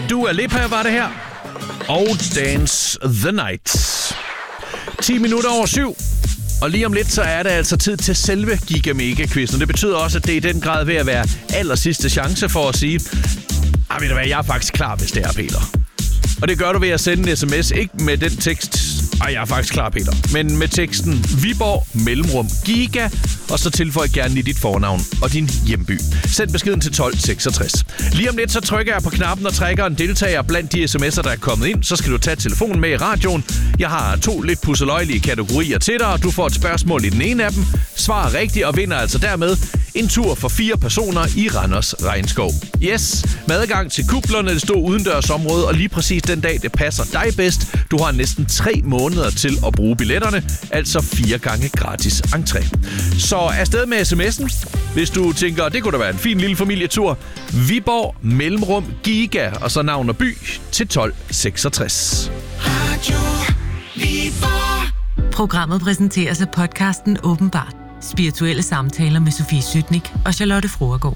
Dua Lipa var det her. Og Dance the Night. 10 minutter over 7. Og lige om lidt, så er det altså tid til selve Giga Mega-quizzen. Det betyder også, at det er i den grad ved at være allersidste chance for at sige, ved du hvad, jeg er faktisk klar, hvis det er, Peter. Og det gør du ved at sende en sms, ikke med den tekst, jeg er faktisk klar, Peter, men med teksten Viborg mellemrum Giga, og så tilføj gerne lige dit fornavn og din hjemby. Send beskeden til 1266. Lige om lidt, så trykker jeg på knappen og trækker en deltager blandt de sms'er, der er kommet ind. Så skal du tage telefonen med i radioen. Jeg har 2 lidt pusseløjelige kategorier til dig, og du får et spørgsmål i den ene af dem. Svar rigtigt og vinder altså dermed en tur for 4 personer i Randers Regnskov. Yes, med adgang til kuplerne, det store udendørsområde, og lige præcis den dag, det passer dig bedst. Du har næsten 3 måneder til at bruge billetterne, altså 4 gange gratis entré. Så afsted med sms'en, hvis du tænker, det kunne da være en fin lille familietur. Viborg mellemrum Giga, og så navn og by til 1266. Radio Viborg. Programmet præsenteres af podcasten Åbenbart. Spirituelle samtaler med Sofie Sytnik og Charlotte Fruergaard.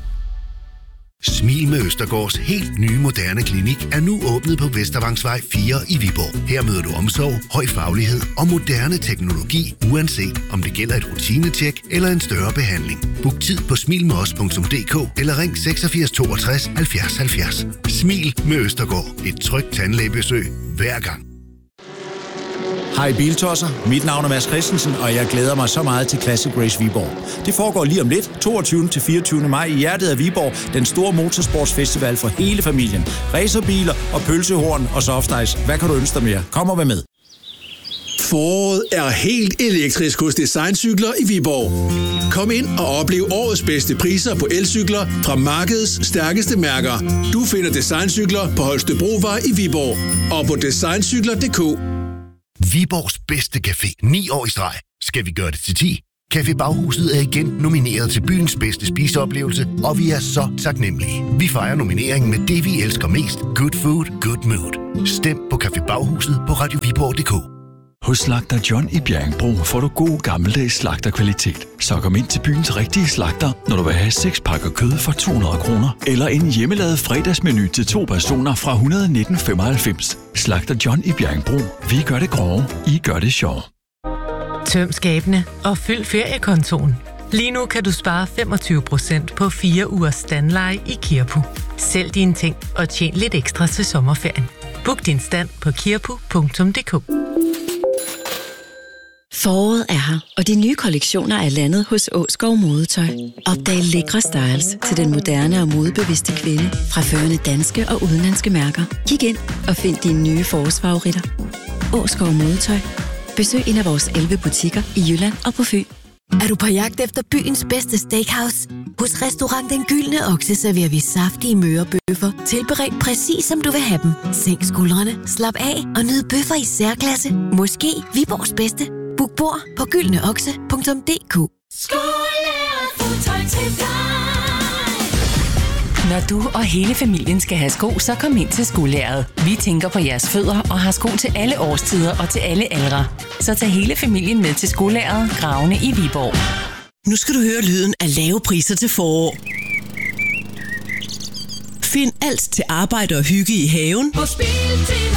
Smil med Østergaards helt nye moderne klinik er nu åbnet på Vestervangsvej 4 i Viborg. Her møder du omsorg, høj faglighed og moderne teknologi, uanset om det gælder et rutinetjek eller en større behandling. Book tid på smilmedos.dk eller ring 86 62 70 70. Smil med Østergaard. Et trygt tandlægebesøg hver gang. Hej Biltosser, mit navn er Mads Christensen, og jeg glæder mig så meget til Classic Race Viborg. Det foregår lige om lidt, 22. til 24. maj i hjertet af Viborg, den store motorsportsfestival for hele familien. Racerbiler og pølsehorn og softice. Hvad kan du ønske dig mere? Kom og vær med. Foråret er helt elektrisk hos Designcykler i Viborg. Kom ind og oplev årets bedste priser på elcykler fra markedets stærkeste mærker. Du finder Designcykler på Holstebrovej i Viborg og på designcykler.dk. Viborgs bedste café 9 år i streg. Skal vi gøre det til 10? Café Baghuset er igen nomineret til byens bedste spiseoplevelse, og vi er så taknemmelige. Vi fejrer nomineringen med det, vi elsker mest. Good food, good mood. Stem på Café Baghuset på radioviborg.dk. Hos Slagter John i Bjerringbro får du god gammeldags slagterkvalitet. Så kom ind til byens rigtige slagter, når du vil have 6 pakker kød for 200 kroner. Eller en hjemmelavet fredagsmenu til 2 personer fra 119,95. Slagter John i Bjerringbro. Vi gør det grove, I gør det sjov. Tøm skabene og fyld feriekontoen. Lige nu kan du spare 25% på 4 ugers standleje i Kirpu. Sælg dine ting og tjen lidt ekstra til sommerferien. Book din stand på kirpu.dk. Foråret er her, og de nye kollektioner er landet hos Åskov Modetøj. Opdag lækre styles til den moderne og modebevidste kvinde fra førende danske og udenlandske mærker. Kig ind og find dine nye forårsfavoritter. Åskov Modetøj. Besøg en af vores 11 butikker i Jylland og på Fyn. Er du på jagt efter byens bedste steakhouse? Hos Restaurant Den Gyldne Okse serverer vi saftige mørebøffer, tilberedt præcis som du vil have dem. Sænk skuldrene, slap af og nyd bøffer i særklasse. Måske Viborgs bedste. Book bord på gyldneokse.dk. Skolelærer fodtøj til dig. Når du og hele familien skal have sko, så kom ind til Skolelæret. Vi tænker på jeres fødder og har sko til alle årstider og til alle aldre. Så tag hele familien med til Skolelæret, Gravene i Viborg. Nu skal du høre lyden af lave priser til forår. Find alt til arbejde og hygge i haven På Biltema.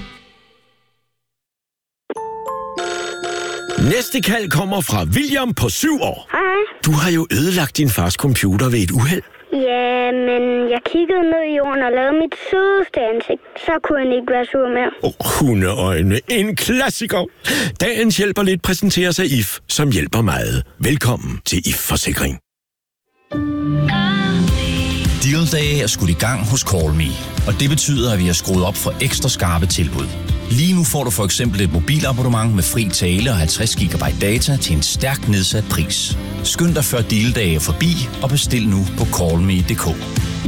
Næste kald kommer fra William på 7 år. Hej. Du har jo ødelagt din fars computer ved et uheld. Ja, men jeg kiggede ned i jorden og lavede mit sødeste ansigt. Så kunne han ikke være sur mere. Hundeøjne. En klassiker. Dagens hjælper lidt præsenteres af IF, som hjælper meget. Velkommen til IF Forsikring. Deal Day er skudt i gang hos Call Me, og det betyder, at vi har skruet op for ekstra skarpe tilbud. Lige nu får du for eksempel et mobilabonnement med fri tale og 50 GB data til en stærkt nedsat pris. Skynd dig før Deal Day er forbi og bestil nu på callme.dk.